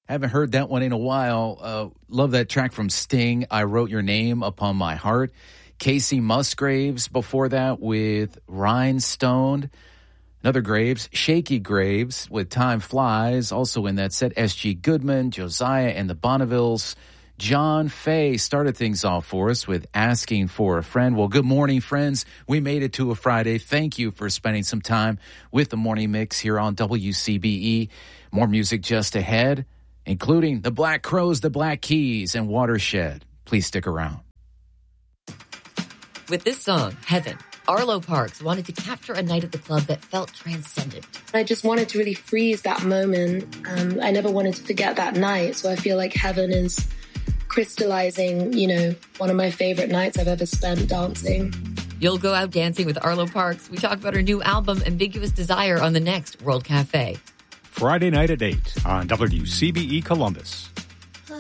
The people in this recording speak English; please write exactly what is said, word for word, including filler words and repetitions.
Haven't heard that one in a while. Uh, love that track from Sting, I Wrote Your Name Upon My Heart. Casey Musgraves before that with Rhinestone. Another Graves, Shaky Graves with Time Flies. Also in that set, S G Goodman, Josiah and the Bonnevilles. John Fay started things off for us with Asking for a Friend. Well, good morning, friends. We made it to a Friday. Thank you for spending some time with the Morning Mix here on W C B E. More music just ahead, including the Black Crowes, the Black Keys, and Watershed. Please stick around. With this song, Heaven, Arlo Parks wanted to capture a night at the club that felt transcendent. I just wanted to really freeze that moment. Um, I never wanted to forget that night, so I feel like Heaven is crystallizing, you know, one of my favorite nights I've ever spent dancing. You'll go out dancing with Arlo Parks. We talk about her new album, Ambiguous Desire, on the next World Cafe. Friday night at eight on W C B E Columbus.